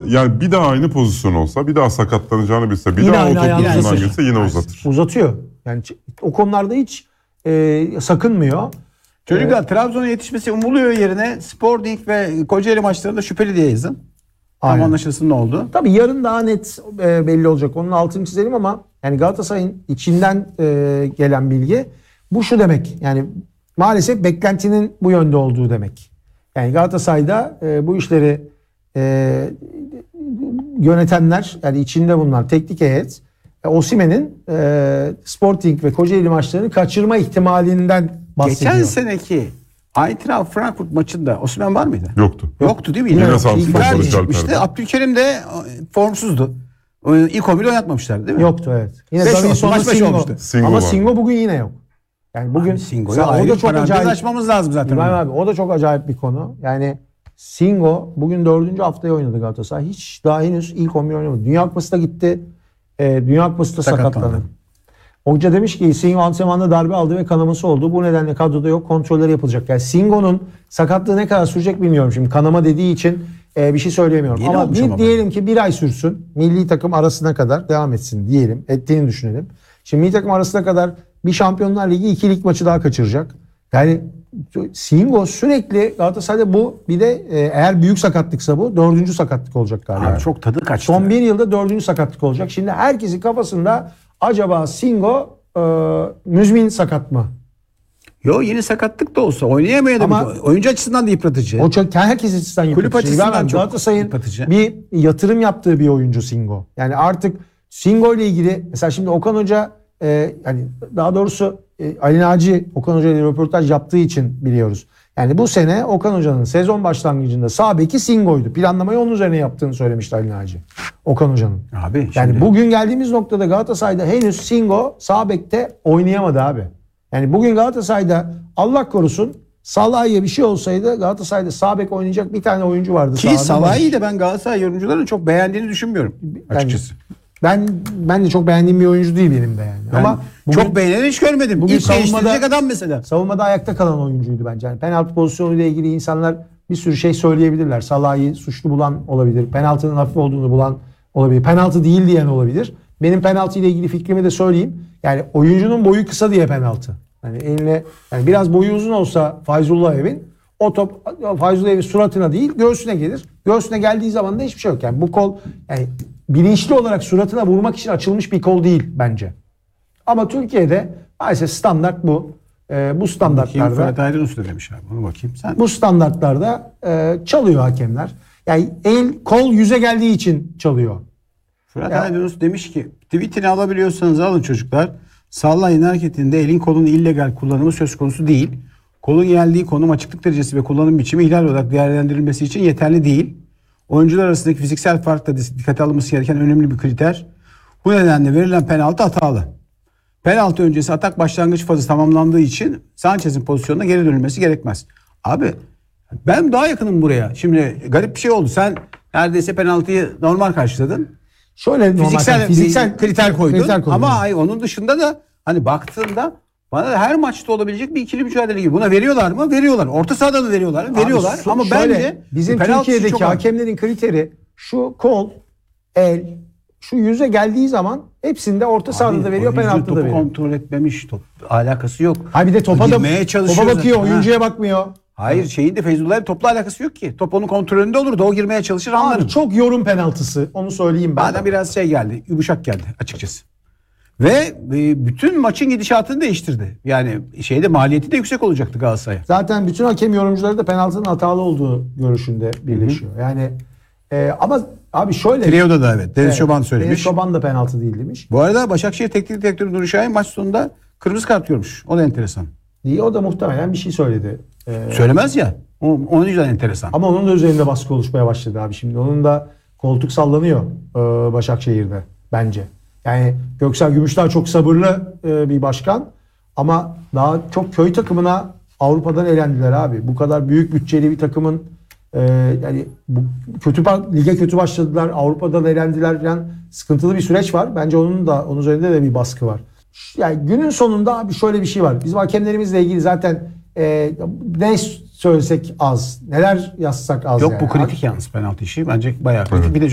yani bir daha aynı pozisyon olsa, bir daha sakatlanacağını bilse, bir Yine daha o aynı top ucundan uzatır. girse yine uzatır. Uzatıyor. Yani o konularda hiç sakınmıyor. Çocuklar Trabzon'a yetişmesi umuluyor yerine Sporting ve Kocaeli maçlarında şüpheli diye yazın. Tam Aynen. anlaşılsın ne oldu. Tabii yarın daha net belli olacak. Onun altını çizelim ama yani Galatasaray'ın içinden gelen bilgi bu şu demek. Yani maalesef beklentinin bu yönde olduğu demek. Yani Galatasaray'da bu işleri yönetenler, yani içinde bulunan teknik heyet Osimhen'in Sporting ve Kocaeli maçlarını kaçırma ihtimalinden bahsediyor. Geçen seneki Eintracht Frankfurt maçında Osimhen var mıydı? Yoktu. Yoktu değil mi? Yine Samsun Icardi Barış çıkmıştı. Alper'de. Abdülkerim de formsuzdu. İlk 11 oynatmamışlardı değil mi? Yoktu, evet. Yine Beş Davinson'la maç beş Singo. olmuştu. Singo Ama var. Singo bugün yine yok. Yani bugün Singo'yu o ayrı da bir çok parantez acayip. açmamız lazım zaten. İbrahim abi, o da çok acayip bir konu. Yani Singo bugün 4. haftaya oynadı Galatasaray. Hiç daha henüz ilk 11 oynamadı. Dünya Kupası da gitti. Dünya Kupası da sakatlandı. Hoca demiş ki Singo antrenmanda darbe aldı ve kanaması oldu. Bu nedenle kadroda yok. Kontrolleri yapılacak. Yani Singo'nun sakatlığı ne kadar sürecek bilmiyorum. Şimdi kanama dediği için bir şey söyleyemiyorum. Yeni olmuş ama diyelim ki bir ay sürsün. Milli takım arasına kadar devam etsin diyelim. Ettiğini düşünelim. Şimdi milli takım arasına kadar bir Şampiyonlar Ligi 2 lig maçı daha kaçıracak. Yani Singo sürekli Galatasaray'da bu, bir de eğer büyük sakatlıksa bu 4. sakatlık olacak galiba. Abi çok tadı kaçtı. Son bir yılda 4. sakatlık olacak. Şimdi herkesin kafasında acaba Singo müzmin sakat mı? Yo, yeni sakatlık da olsa oynayamayabilir. Ama Oyuncu açısından da yıpratıcı. O çok herkes açısından yıpratıcı. Kulüp açısından Ben çok Galatasaray'ın yıpratıcı. bir yatırım yaptığı bir oyuncu Singo. Yani artık Singo ile ilgili mesela şimdi Okan Hoca yani daha doğrusu Ali Naci Okan Hoca ile röportaj yaptığı için biliyoruz. Yani bu sene Okan Hoca'nın sezon başlangıcında sağ beki Singo'ydu. Planlamayı onun üzerine yaptığını söylemişti Ali Naci. Okan Hoca'nın. Abi Yani şimdi bugün geldiğimiz noktada Galatasaray'da henüz Singo sağ bekte oynayamadı abi. Yani bugün Galatasaray'da Allah korusun Salah'a bir şey olsaydı Galatasaray'da sağ bek oynayacak bir tane oyuncu vardı. ki Salah'ı da ben Galatasaray yorumcularının çok beğendiğini düşünmüyorum açıkçası. Ben de çok beğendiğim bir oyuncu değil benim de yani. Ben Ama bugün, çok beğeneni hiç görmedim. bugün İlk değiştirecek adam mesela. savunmada ayakta kalan oyuncuydu bence. Yani penaltı pozisyonuyla ilgili insanlar bir sürü şey söyleyebilirler. Salah'ı suçlu bulan olabilir. Penaltının hafif olduğunu bulan olabilir. Penaltı değil diyen olabilir. Benim penaltı ile ilgili fikrimi de söyleyeyim. Yani oyuncunun boyu kısa diye penaltı. Yani eline yani biraz boyu uzun olsa Fayzullah Evin o top Fayzullah Evin suratına değil göğsüne gelir. Göğsüne geldiği zaman da hiçbir şey yok. Yani bu kol yani bilinçli olarak suratına vurmak için açılmış bir kol değil bence. Ama Türkiye'de maalesef standart bu. Bu standartlarda Fırat Aydınus da demiş abi. Onu bakayım sen. bu standartlarda çalıyor hakemler. Yani kol yüze geldiği için çalıyor. Fırat Aydınus demiş ki tweetini alabiliyorsanız alın çocuklar. Sallayın hareketinde elin kolun illegal kullanımı söz konusu değil. Kolun geldiği konum, açıklık derecesi ve kullanım biçimi ihlal olarak değerlendirilmesi için yeterli değil. Oyuncular arasındaki fiziksel fark da dikkate alınması gereken önemli bir kriter. Bu nedenle verilen penaltı hatalı. Penaltı öncesi atak başlangıç fazı tamamlandığı için Sanchez'in pozisyonuna geri dönülmesi gerekmez. Abi ben daha yakınım buraya. Şimdi garip bir şey oldu. Sen neredeyse penaltıyı normal karşıladın. Şöyle Fiziksel kriter koydun. kriter koydum. Ama onun dışında da hani baktığında bana da her maçta olabilecek bir ikili mücadele gibi. Buna veriyorlar mı? Veriyorlar. Orta sahada da veriyorlar mı? Veriyorlar. Abi, Ama şöyle, bence bizim penaltısı Türkiye'deki çok az. hakemlerin kriteri şu kol, el, şu yüze geldiği zaman hepsinde orta sahada da veriyor, Oyuncu penaltı da topu veriyor. kontrol etmemiş. Alakası yok. Ha bir de topa Girmeye çalışıyor bakıyor, zaten. oyuncuya bakmıyor. Hayır, şeyin de Feyzullah'ın topla alakası yok ki. Top onun kontrolünde olur da o girmeye çalışır, anlarım. Abi çok yorum penaltısı, onu söyleyeyim ben. Bana biraz şey geldi, yumuşak geldi açıkçası. Ve bütün maçın gidişatını değiştirdi. Yani maliyeti de yüksek olacaktı Galatasaray'a. Zaten bütün hakem yorumcuları da penaltının hatalı olduğu görüşünde birleşiyor. Yani ama abi şöyle. Trio'da da evet. Deniz Çoban söylemiş. Deniz Çoban da penaltı değil demiş. Bu arada Başakşehir Teknik Direktörü Nuri Şahin maç sonunda kırmızı kart görmüş. O da enteresan. Diye o da muhtemelen bir şey söyledi. Söylemez ya. Onun yüzden enteresan. Ama onun da üzerinde baskı oluşmaya başladı abi. Şimdi onun da koltuk sallanıyor Başakşehir'de bence. Yani Göksel Gümüşdağ çok sabırlı bir başkan ama daha çok köy takımına Avrupa'dan elendiler abi. Bu kadar büyük bütçeli bir takımın yani lige kötü başladılar. Avrupa'dan elendiler falan, sıkıntılı bir süreç var. Bence onun üzerinde de bir baskı var. Yani günün sonunda abi şöyle bir şey var. Bizim hakemlerimizle ilgili zaten ne söylesek az, neler yazsak az. Yok yani. bu kritik yalnız penaltı işi. Bence bayağı kritik. Bir de